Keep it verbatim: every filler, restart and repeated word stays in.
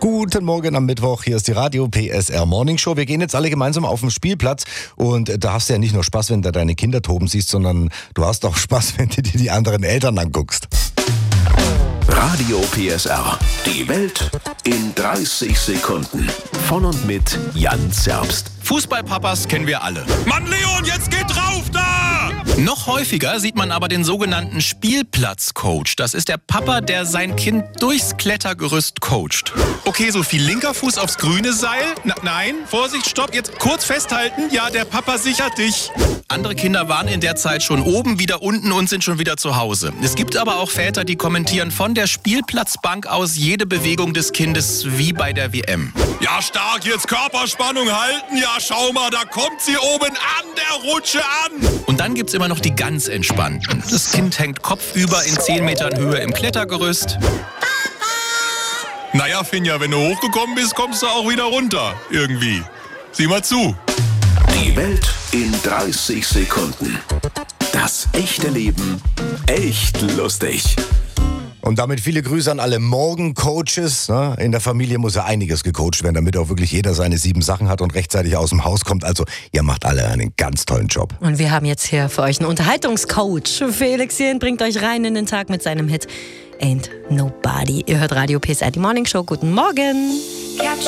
Guten Morgen am Mittwoch, hier ist die Radio P S R Morning Show. Wir gehen jetzt alle gemeinsam auf den Spielplatz und da hast du ja nicht nur Spaß, wenn du deine Kinder toben siehst, sondern du hast auch Spaß, wenn du dir die anderen Eltern anguckst. Radio P S R, die Welt in dreißig Sekunden. Von und mit Jan Zerbst. Fußballpapas kennen wir alle. Mann, Leon, jetzt geht drauf da! Noch häufiger sieht man aber den sogenannten Spielplatzcoach. Das ist der Papa, der sein Kind durchs Klettergerüst coacht. Okay, Sophie, linker Fuß aufs grüne Seil. Na, nein, Vorsicht, stopp, jetzt kurz festhalten. Ja, der Papa sichert dich. Andere Kinder waren in der Zeit schon oben, wieder unten und sind schon wieder zu Hause. Es gibt aber auch Väter, die kommentieren von der Spielplatzbank aus jede Bewegung des Kindes wie bei der W M. Ja, stark, jetzt Körperspannung halten. Ja, schau mal, da kommt sie oben an der Rutsche an. Und dann gibt's immer noch die ganz Entspannten. Das Kind hängt kopfüber in zehn Metern Höhe im Klettergerüst. Naja, Finja, wenn du hochgekommen bist, kommst du auch wieder runter. Irgendwie. Sieh mal zu. Die Welt in dreißig Sekunden. Das echte Leben echt lustig. Und damit viele Grüße an alle Morgencoaches. Ne? In der Familie muss ja einiges gecoacht werden, damit auch wirklich jeder seine sieben Sachen hat und rechtzeitig aus dem Haus kommt. Also ihr macht alle einen ganz tollen Job. Und wir haben jetzt hier für euch einen Unterhaltungscoach. Felix Jähn bringt euch rein in den Tag mit seinem Hit Ain't Nobody. Ihr hört Radio P S R, die Morning Show. Guten Morgen.